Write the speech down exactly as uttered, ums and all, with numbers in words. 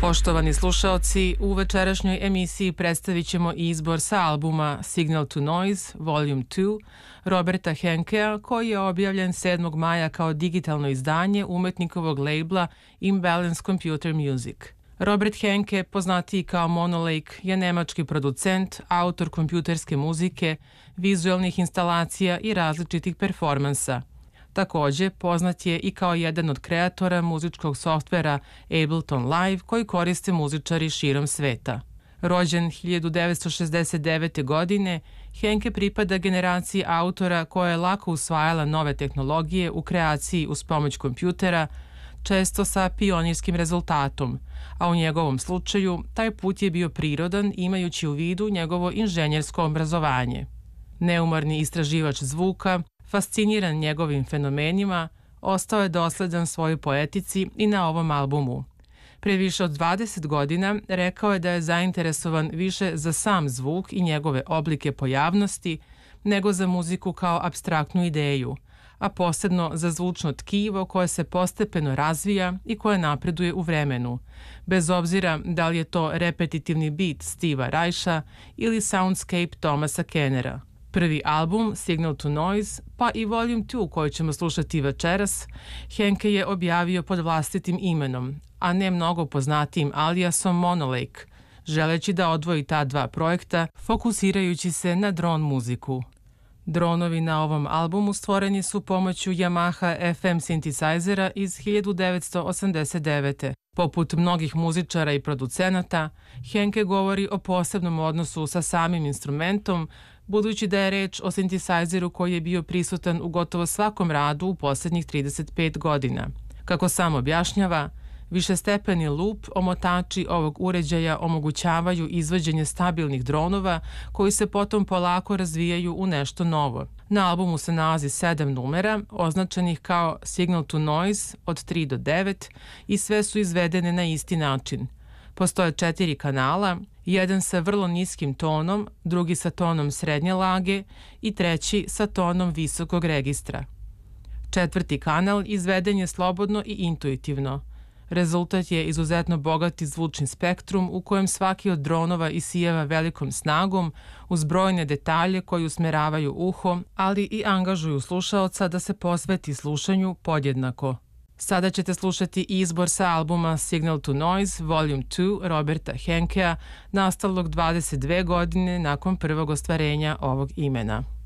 Poštovani slušaoci, u večerašnjoj emisiji predstavit ćemo izbor sa albuma Signal to Noise, Volume dva, Roberta Henkea, koji je objavljen sedmog maja kao digitalno izdanje umetnikovog lejbla Imbalance Computer Music. Robert Henke, poznatiji kao Monolake, je nemački producent, autor kompjuterske muzike, vizualnih instalacija i različitih performansa. Takođe, poznat je i kao jedan od kreatora muzičkog softvera Ableton Live koji koriste muzičari širom sveta. Rođen hiljadu devetsto šezdeset devete. godine, Henke pripada generaciji autora koja je lako usvajala nove tehnologije u kreaciji uz pomoć kompjutera, često sa pionirskim rezultatom, a u njegovom slučaju taj put je bio prirodan imajući u vidu njegovo inženjersko obrazovanje. Neumorni istraživač zvuka, fasciniran njegovim fenomenima, ostao je dosledan svojoj poetici i na ovom albumu. Pre više od dvadeset godina rekao je da je zainteresovan više za sam zvuk i njegove oblike pojavnosti nego za muziku kao apstraktnu ideju, a posebno za zvučno tkivo koje se postepeno razvija i koje napreduje u vremenu, bez obzira da li je to repetitivni beat Steva Reicha ili soundscape Thomasa Kennera. Prvi album, Signal to Noise, pa i Volume dva koji ćemo slušati večeras, Henke je objavio pod vlastitim imenom, a ne mnogo poznatijim alijasom Monolake, želeći da odvoji ta dva projekta, fokusirajući se na dron muziku. Dronovi na ovom albumu stvoreni su pomoću Yamaha F M sintisajzera iz hiljadu devetsto osamdeset devete. Poput mnogih muzičara i producenata, Henke govori o posebnom odnosu sa samim instrumentom, budući da je reč o sintisajzeru koji je bio prisutan u gotovo svakom radu u poslednjih trideset pet godina. Kako sam objašnjava, višestepeni lup omotači ovog uređaja omogućavaju izvođenje stabilnih dronova koji se potom polako razvijaju u nešto novo. Na albumu se nalazi sedam numera, označenih kao Signal to Noise od tri do devet i sve su izvedene na isti način. Postoje četiri kanala, jedan sa vrlo niskim tonom, drugi sa tonom srednje lage i treći sa tonom visokog registra. Četvrti kanal izveden je slobodno i intuitivno. Rezultat je izuzetno bogati zvučni spektrum u kojem svaki od dronova isijeva velikom snagom uz brojne detalje koji usmeravaju uho, ali i angažuju slušaoca da se posveti slušanju podjednako. Sada ćete slušati izbor sa albuma Signal to Noise, Volume dva Roberta Henkea, nastalog dvadeset dve godine nakon prvog ostvarenja ovog imena.